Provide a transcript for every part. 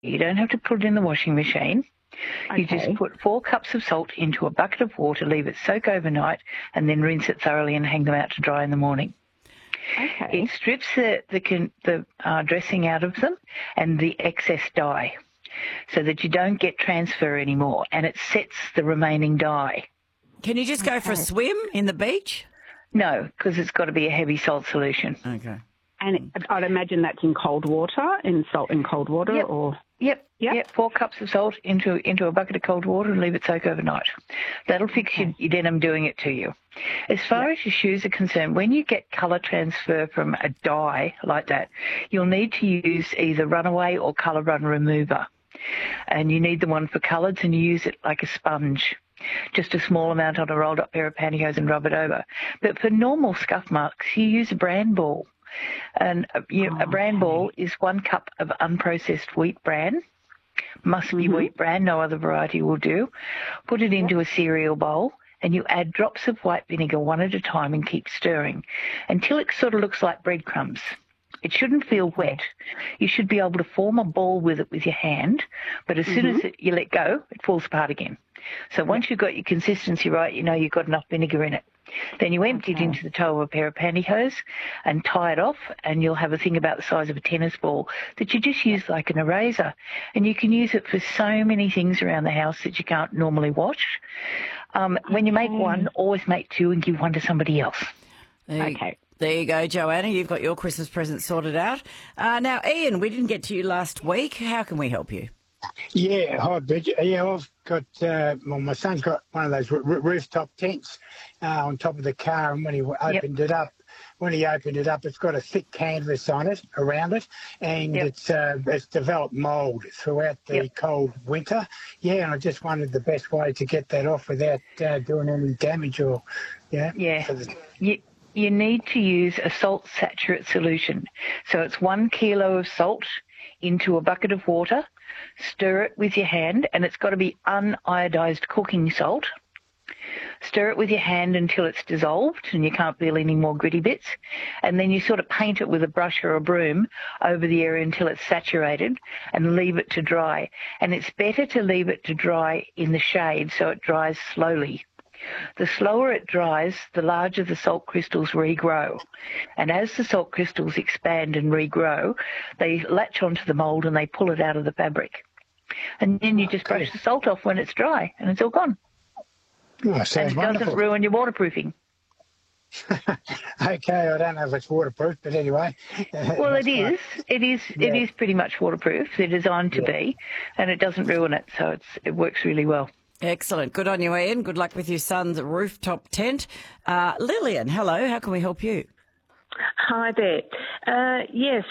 You don't have to put it in the washing machine. You just put 4 cups of salt into a bucket of water, leave it soak overnight, and then rinse it thoroughly and hang them out to dry in the morning. Okay. It strips the dressing out of them and the excess dye so that you don't get transfer anymore, and it sets the remaining dye. Can you just go for a swim in the beach? No, because it's got to be a heavy salt solution. Okay. And I'd imagine that's in cold water, in salt in cold water, Yep. or... Yep. 4 cups of salt into a bucket of cold water and leave it soak overnight. That'll fix your denim doing it to you. As far as your shoes are concerned, when you get colour transfer from a dye like that, you'll need to use either Runaway or Colour Run Remover. And you need the one for coloureds, and you use it like a sponge. Just a small amount on a rolled up pair of pantyhose and rub it over. But for normal scuff marks, you use a bran ball. And a bran ball is 1 cup of unprocessed wheat bran. Must be wheat bran, no other variety will do. Put it into a cereal bowl, and you add drops of white vinegar one at a time and keep stirring until it sort of looks like breadcrumbs. It shouldn't feel wet. You should be able to form a ball with it with your hand, but as soon as you let go, it falls apart again. So once you've got your consistency right, you know you've got enough vinegar in it. Then you empty it into the toe of a pair of pantyhose and tie it off, and you'll have a thing about the size of a tennis ball that you just use like an eraser. And you can use it for so many things around the house that you can't normally wash. When you make one, always make 2 and give one to somebody else. There you go, Joanna. You've got your Christmas present sorted out. Now, Ian, we didn't get to you last week. How can we help you? Yeah, hi, Bridget. Yeah, I've got, my son's got one of those rooftop tents on top of the car, and when he opened it up, it's got a thick canvas on it, around it, and it's developed mould throughout the cold winter. Yeah, and I just wondered the best way to get that off without doing any damage or, You need to use a salt saturate solution. So it's 1 kilo of salt into a bucket of water, stir it with your hand, and it's got to be uniodized cooking salt. Stir it with your hand until it's dissolved and you can't feel any more gritty bits. And then you sort of paint it with a brush or a broom over the area until it's saturated and leave it to dry. And it's better to leave it to dry in the shade so it dries slowly. The slower it dries, the larger the salt crystals regrow. And as the salt crystals expand and regrow, they latch onto the mould and they pull it out of the fabric. And then you just brush the salt off when it's dry and it's all gone. Oh, and it doesn't ruin your waterproofing. Okay, I don't know if it's waterproof, but anyway. Well, it is. It is pretty much waterproof. They're designed to be, and it doesn't ruin it, so it works really well. Excellent. Good on you, Ian. Good luck with your son's rooftop tent. Lillian, hello. How can we help you? Hi there. Yes,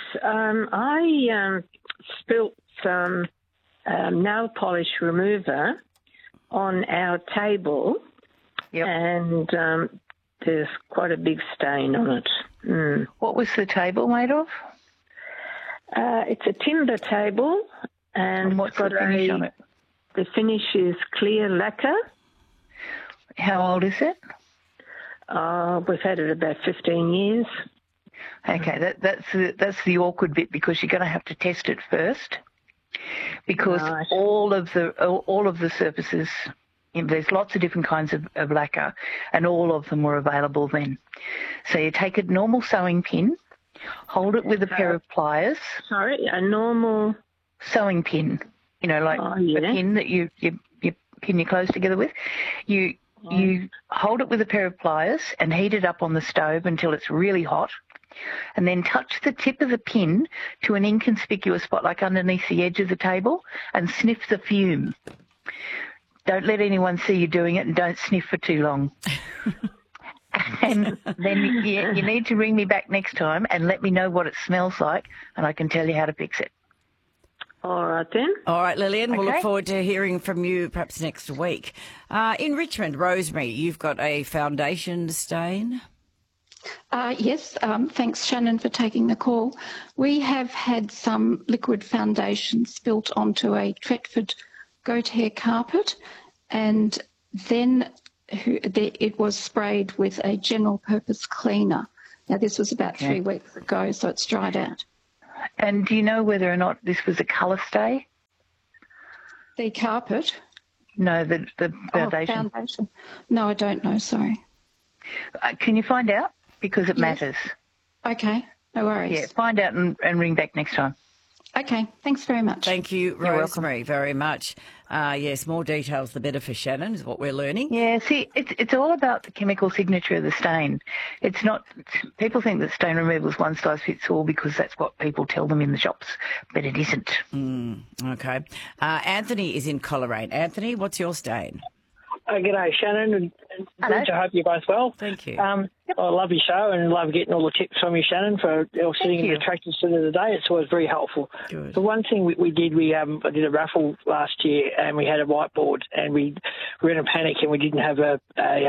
I spilt some nail polish remover on our table, and there's quite a big stain on it. What was the table made of? It's a timber table, and what's the finish on it? The finish is clear lacquer. How old is it? We've had it about 15 years. Okay, that's the awkward bit because you're going to have to test it first, because all of the surfaces, there's lots of different kinds of lacquer, and all of them were available then. So you take a normal sewing pin, hold it with a pair of pliers. Sorry, a normal sewing pin. You know, like a pin that you pin your clothes together with. You hold it with a pair of pliers and heat it up on the stove until it's really hot, and then touch the tip of the pin to an inconspicuous spot, like underneath the edge of the table, and sniff the fume. Don't let anyone see you doing it, and don't sniff for too long. And then you need to ring me back next time and let me know what it smells like, and I can tell you how to fix it. All right, then. All right, Lillian, we'll look forward to hearing from you perhaps next week. In Richmond, Rosemary, you've got a foundation stain. Yes, thanks, Shannon, for taking the call. We have had some liquid foundation spilt onto a Tretford goat hair carpet, and then it was sprayed with a general purpose cleaner. Now, this was about 3 weeks ago, so it's dried out. And do you know whether or not this was a colour stay? The carpet? No, the foundation. Foundation. No, I don't know, sorry. Can you find out? Because it matters. Okay, no worries. Yeah, find out and ring back next time. Okay, thanks very much. Thank you, Rosemary, very much. Yes, more details the better for Shannon is what we're learning. Yeah, see, it's all about the chemical signature of the stain. It's not, people think that stain removal is one size fits all because that's what people tell them in the shops, but it isn't. Okay. Anthony is in Coleraine. Anthony, what's your stain? G'day, Shannon, and Hello. I hope you're both well. Thank you. I love your show and love getting all the tips from you, Shannon, for sitting in the tractor center today. It's always very helpful. Good. The one thing we did, I did a raffle last year and we had a whiteboard and we were in a panic and we didn't have a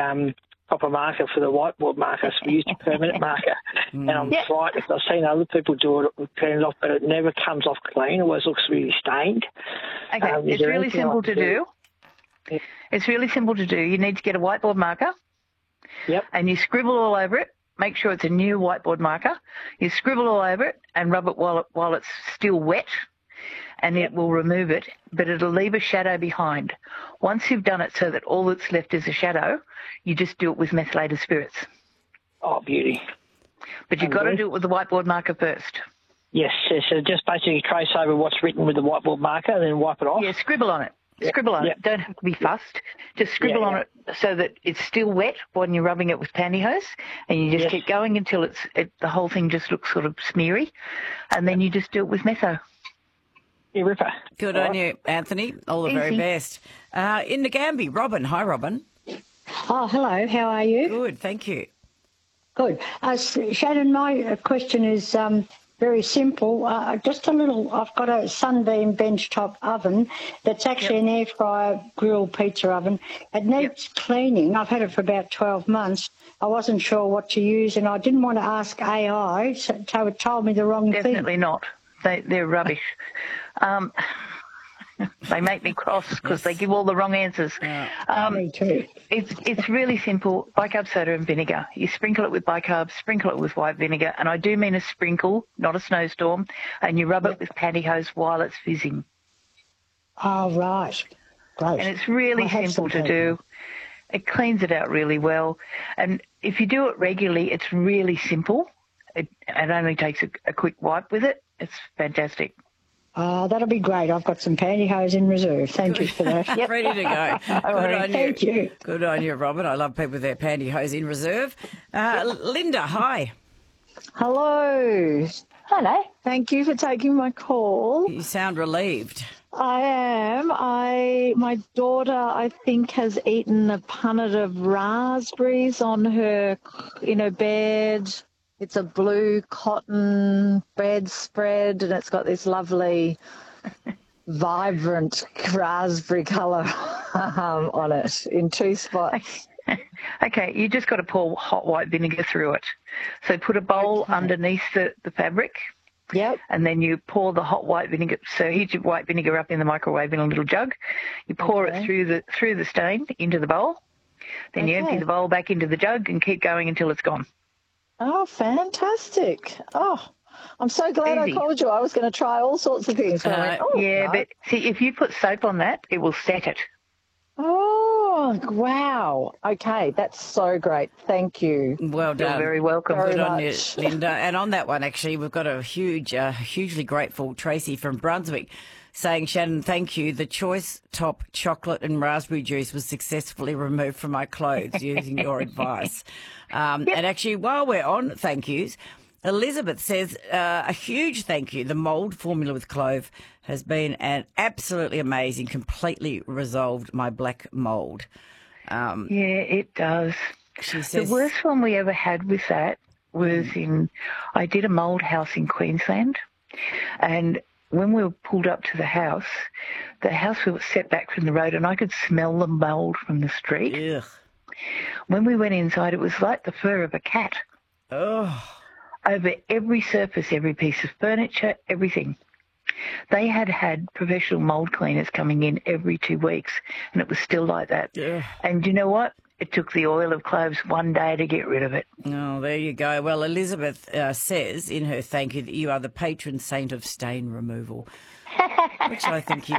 proper marker for the whiteboard marker, so we used a permanent marker. And I'm frightened because I've seen other people do it with turn it off, but it never comes off clean. It always looks really stained. Okay, it's really simple to do. Yeah. It's really simple to do. You need to get a whiteboard marker. Yep. And you scribble all over it. Make sure it's a new whiteboard marker. You scribble all over it and rub it while it's still wet, and it will remove it, but it'll leave a shadow behind. Once you've done it so that all that's left is a shadow, you just do it with methylated spirits. Oh, beauty. But you've got to do it with the whiteboard marker first. Yes, so just basically trace over what's written with the whiteboard marker and then wipe it off. Yeah, scribble on it. Scribble on it. Don't have to be fussed. Just scribble on it so that it's still wet when you're rubbing it with pantyhose, and you just keep going until the whole thing just looks sort of smeary, and then you just do it with metho. Yeah, ripper. Good on you, Anthony. All the very best. In Nagambie, Robin. Hi, Robin. Oh, hello. How are you? Good, thank you. Good. Shannon, my question is very simple. Just a little, I've got a Sunbeam benchtop oven that's actually an air fryer grill pizza oven. It needs cleaning. I've had it for about 12 months. I wasn't sure what to use, and I didn't want to ask AI, so it told me the wrong thing. Definitely not. They're rubbish. They make me cross because they give all the wrong answers. Me too. It's really simple. Bicarb soda and vinegar. You sprinkle it with bicarb, sprinkle it with white vinegar, and I do mean a sprinkle, not a snowstorm, and you rub it with pantyhose while it's fizzing. Oh, right. Great. And it's really simple to do. It cleans it out really well. And if you do it regularly, it's really simple. It only takes a quick wipe with it. It's fantastic. That'll be great. I've got some pantyhose in reserve. Thank you for that. Ready to go. Good on you. Thank you. Good on you, Robin. I love people with their pantyhose in reserve. Linda, hi. Hello. Hello. Thank you for taking my call. You sound relieved. I am. My daughter, I think, has eaten a punnet of raspberries in her bed. It's a blue cotton bedspread, and it's got this lovely, vibrant raspberry colour on it in two spots. Okay, you just got to pour hot white vinegar through it. So put a bowl underneath the fabric. Yep. And then you pour the hot white vinegar. So heat your white vinegar up in the microwave in a little jug. You pour it through the stain into the bowl. Then you empty the bowl back into the jug and keep going until it's gone. Oh, fantastic. Oh, I'm so glad I called you. I was going to try all sorts of things. But but see, if you put soap on that, it will set it. Oh, wow. Okay, that's so great. Thank you. Well done. You're very welcome. Good on you, Linda. And on that one, actually, we've got a hugely grateful Tracy from Brunswick saying, Shannon, thank you. The choice top chocolate and raspberry juice was successfully removed from my clothes using your advice. And actually, while we're on thank yous, Elizabeth says a huge thank you. The mould formula with clove has been an absolutely amazing, completely resolved my black mould. Yeah, it does. She says, the worst one we ever had with that was I did a mould house in Queensland, and when we were pulled up to the house was set back from the road, and I could smell the mould from the street. ugh. When we went inside, it was like the fur of a cat. Oh. Over every surface, every piece of furniture, everything. They had professional mould cleaners coming in every 2 weeks, and it was still like that. Yeah. And you know what? It took the oil of cloves 1 day to get rid of it. Oh, there you go. Well, Elizabeth says in her thank you that you are the patron saint of stain removal, which I think you